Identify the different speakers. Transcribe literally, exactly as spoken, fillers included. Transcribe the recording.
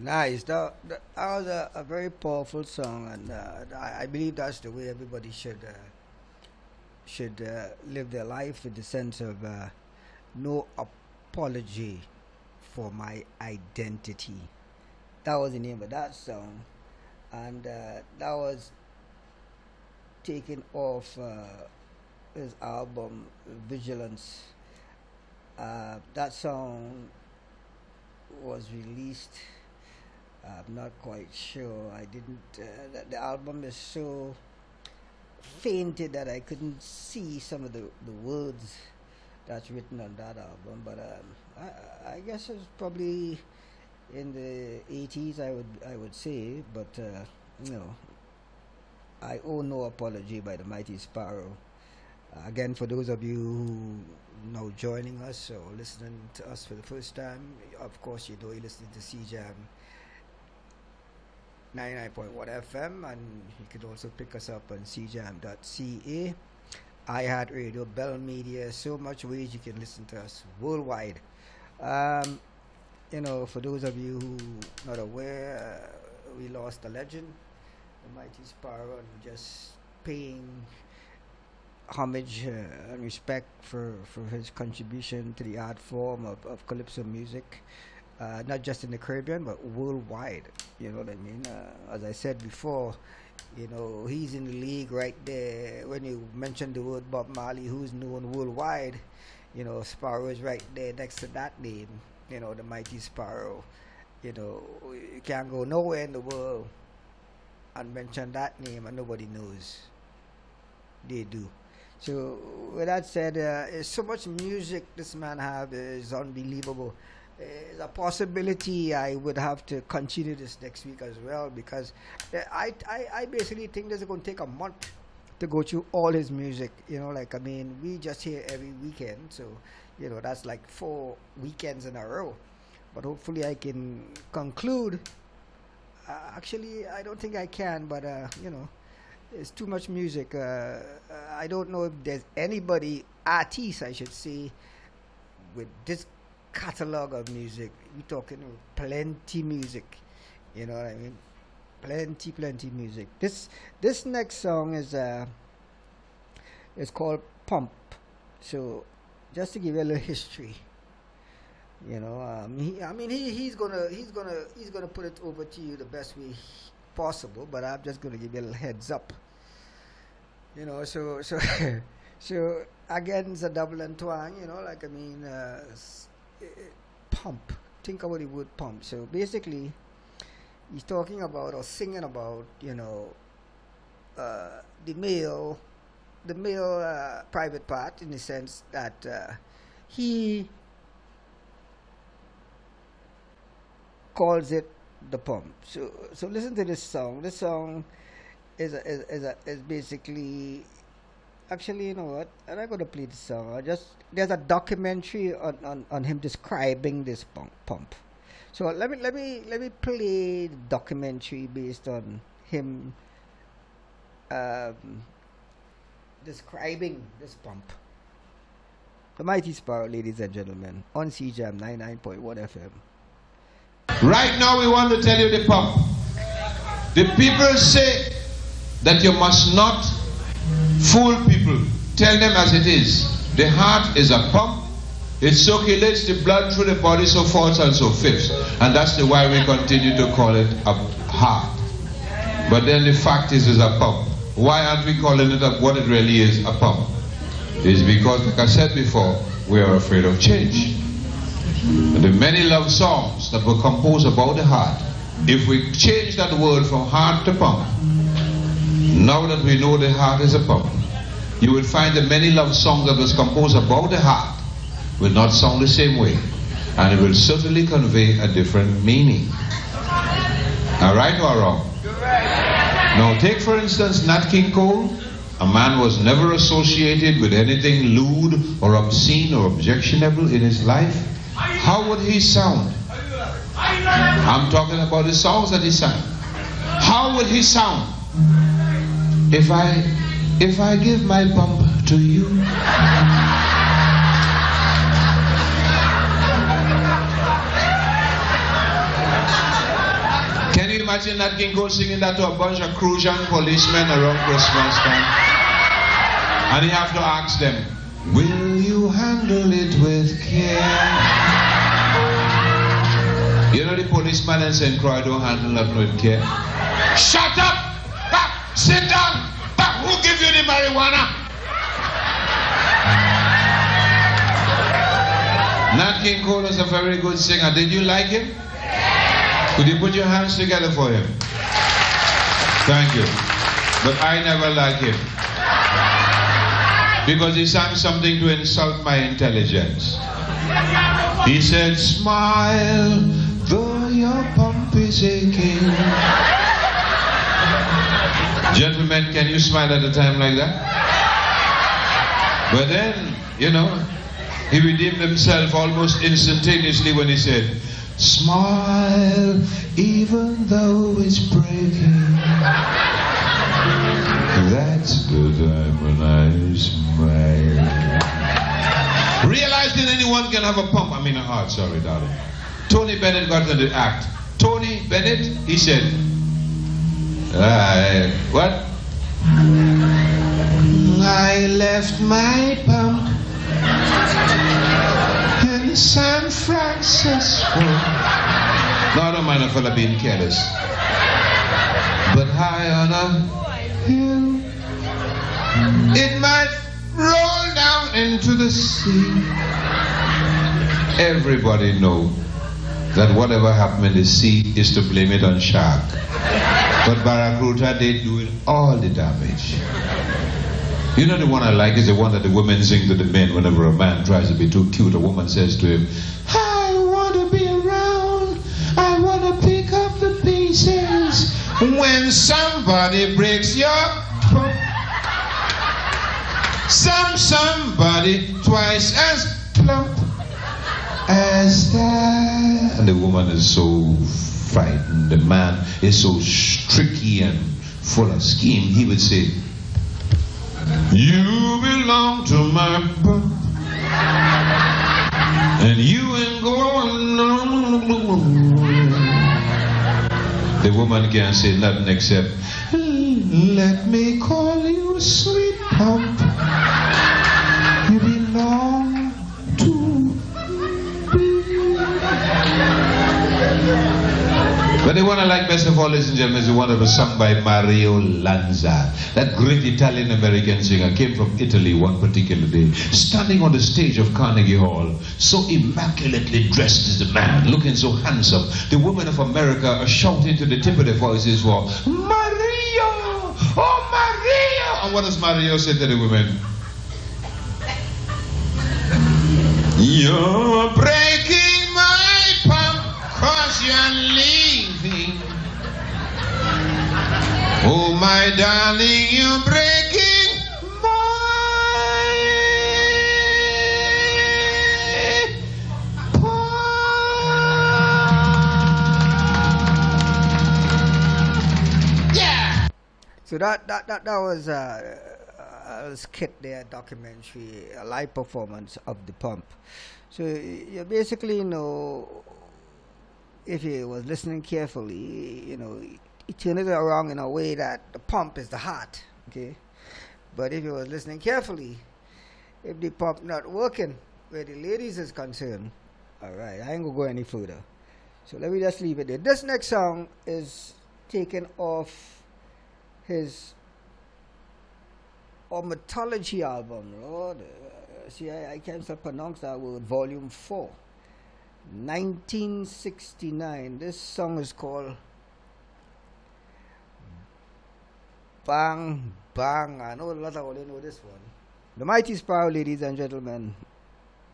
Speaker 1: Nice. That, that that was a, a very powerful song, and uh, I, I believe that's the way everybody should uh, should uh, live their life, with the sense of uh, no apology for my identity. That was the name of that song, and uh, that was taken off uh, his album Vigilance. Uh, that song was released. I'm not quite sure. I didn't. Uh, the, the album is so fainted that I couldn't see some of the, the words that's written on that album. But um, I, I guess it's probably in the eighties. I would I would say. But uh, you know, I owe no apology by the Mighty Sparrow. Uh, again, for those of you who now joining us or listening to us for the first time, of course you know you're listening to C Jam ninety-nine point one F M, and you can also pick us up on c jam dot c a, iHeartRadio, Bell Media, so much ways you can listen to us worldwide. Um, you know, for those of you who not aware, uh, we lost a legend, the Mighty Sparrow, and just paying homage uh, and respect for, for his contribution to the art form of, of calypso music. Uh, not just in the Caribbean, but worldwide. You know what I mean? Uh, as I said before, you know, he's in the league right there. When you mention the word Bob Marley, who's known worldwide, you know, Sparrow is right there next to that name. You know, the Mighty Sparrow. You know, you can't go nowhere in the world and mention that name and nobody knows. They do. So, with that said, uh, so much music this man have is unbelievable. There's a possibility I would have to continue this next week as well, because uh, I, I, I basically think this is going to take a month to go through all his music. You know, like, I mean, we just hear every weekend, so, you know, that's like four weekends in a row. But hopefully I can conclude. Uh, actually, I don't think I can, but, uh, you know, it's too much music. Uh, uh, I don't know if there's anybody, artist, I should say, with this catalog of music. We talking plenty music, you know what I mean? Plenty, plenty music. This this next song is uh is called Pump. So just to give you a little history, you know, um, he, I mean he he's gonna he's gonna he's gonna put it over to you the best way possible, but I'm just gonna give you a little heads up. You know, so so so again, it's a double entendre. You know, like I mean. Uh, Pump. Think about the word pump. So basically, he's talking about or singing about, you know, uh, the male, the male uh, private part, in the sense that uh, he calls it the pump. So, so listen to this song. This song is a, is is, a, is basically. Actually, you know what? I'm not going to play the song. I just there's a documentary on, on, on him describing this pump, pump. So let me let me let me play the documentary based on him um, describing this pump. The Mighty Sparrow, ladies and gentlemen, on C Jam ninety-nine point one F M.
Speaker 2: Right now, we want to tell you the pump. The people say that you must not fool people. Tell them as it is. The heart is a pump. It circulates the blood through the body, so forth and so fifth. And that's the why we continue to call it a heart. But then the fact is, it's a pump. Why aren't we calling it a, what it really is, a pump? It's because, like I said before, we are afraid of change. And the many love songs that were composed about the heart, if we change that word from heart to pump, now that we know the heart is a pump, you will find that many love songs that was composed about the heart will not sound the same way, and it will certainly convey a different meaning. Am I right or wrong? Now take for instance Nat King Cole. A man was never associated with anything lewd or obscene or objectionable in his life. How would he sound? I'm talking about the songs that he sang. How would he sound? If I, if I give my bump to you, imagine Nat King Cole singing that to a bunch of Crucian policemen around Christmas time? And he have to ask them, will you handle it with care? You know the policeman in Saint Croix don't handle nothing with care. Shut up! Back! Sit down! Back! Who give you the marijuana? Nat King Cole is a very good singer. Did you like him? Could you put your hands together for him? Thank you. But I never liked him. Because he sang something to insult my intelligence. He said, smile, though your pump is aching. Gentlemen, can you smile at a time like that? But then, you know, he redeemed himself almost instantaneously when he said, smile, even though it's breaking. That's the time when I smile. Realize that anyone can have a pump. I mean a heart, sorry, darling. Tony Bennett got into the act. Tony Bennett, he said, I, what? I left my pump in San Francisco. No, I don't mind a fella being careless. But high on a hill, it might roll down into the sea. Everybody know that whatever happened in the sea is to blame it on shark. But Barracuda, they doing all the damage. You know the one I like is the one that the women sing to the men whenever a man tries to be too cute. A woman says to him, I want to be around. I want to pick up the pieces. When somebody breaks your pump, some somebody twice as plump as that. And the woman is so frightened. The man is so tricky and full of scheme. He would say, you belong to my pump, and you ain't going nowhere. The woman can't say nothing except, let me call you sweet pump. You belong to me. But the one I like best of all, ladies and gentlemen, is the one that was sung by Mario Lanza. That great Italian-American singer came from Italy one particular day, standing on the stage of Carnegie Hall, so immaculately dressed as the man, looking so handsome. The women of America are shouting to the tip of their voices for, Mario! Oh, Mario! And what does Mario say to the women? You're breaking my pump, cause you're leaving. Oh, my darling, you're breaking my pump. Yeah!
Speaker 1: So that, that, that, that was uh, a skit there, documentary, a live performance of the pump. So you basically, you know, if you was listening carefully, you know, he turned it around in a way that the pump is the heart, okay? But if you was listening carefully, if the pump not working, where the ladies is concerned, all right, I ain't gonna go any further. So let me just leave it there. This next song is taken off his Ornithology album, Lord. Uh, see, I, I can't still pronounce that word, volume four. nineteen sixty-nine. This song is called Bang Bang. I know a lot of you know this one. The Mighty Sparrow, ladies and gentlemen.